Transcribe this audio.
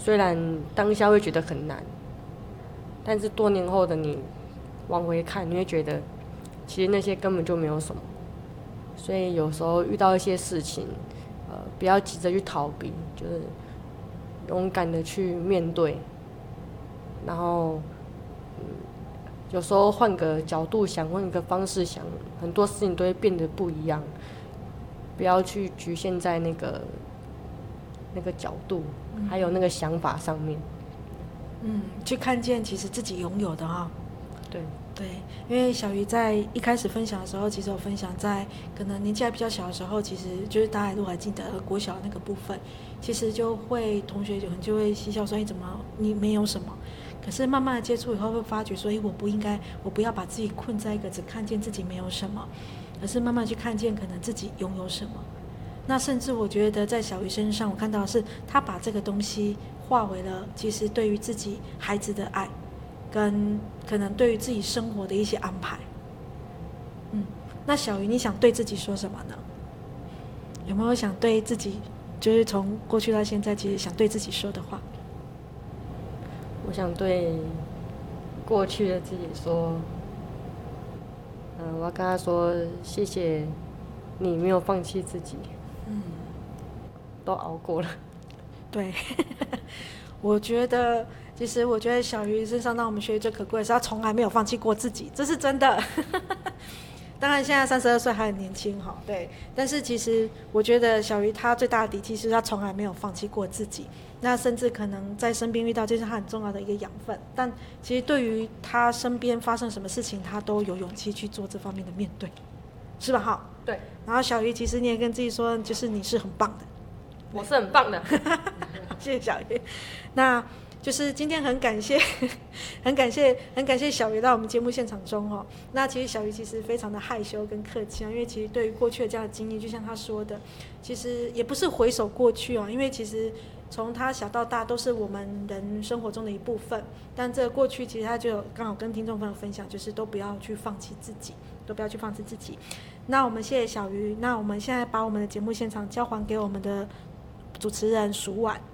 虽然当下会觉得很难，但是多年后的你往回看，你会觉得其实那些根本就没有什么。所以有时候遇到一些事情，不要急着去逃避，就是勇敢的去面对，然后，有时候换个角度想，换个方式想，很多事情都会变得不一样。不要去局限在那个角度，还有那个想法上面。 去看见其实自己拥有的对， 因为小鱼在一开始分享的时候，其实我分享在可能年纪还比较小的时候，其实就是大家如果还记得国小那个部分，其实就会同学可能就会嬉笑说：“怎么你没有什么？”可是慢慢的接触以后，会发觉说：“我不要把自己困在一个只看见自己没有什么，而是慢慢去看见可能自己拥有什么。”那甚至我觉得在小鱼身上，我看到的是他把这个东西化为了其实对于自己孩子的爱，跟可能对于自己生活的一些安排。那小鱼，你想对自己说什么呢？有没有想对自己，就是从过去到现在，其实想对自己说的话？ 我想对过去的自己说，我要跟他说谢谢你没有放弃自己，都熬过了。 对，我觉得小鱼身上让我们学最可贵的是，他从来没有放弃过自己，这是真的。当然，现在32岁还很年轻哈，对。但是其实我觉得小鱼他最大的底气是他从来没有放弃过自己。那甚至可能在身边遇到，这是他很重要的一个养分。但其实对于他身边发生什么事情，他都有勇气去做这方面的面对，是吧？哈， 对。 然后小鱼，其实你也跟自己说，就是你是很棒的。 我是很棒的。 谢谢小鱼。那就是今天很感谢小鱼到我们节目现场中哦。那其实小鱼其实非常的害羞跟客气，因为其实对于过去的这样的经历，就像他说的，其实也不是回首过去哦，因为其实从他小到大都是我们人生活中的一部分。但这个过去其实他就有刚好跟听众朋友分享，就是都不要去放弃自己，都不要去放弃自己。那我们谢谢小鱼。那我们现在把我们的节目现场交还给我们的主持人蜀婉。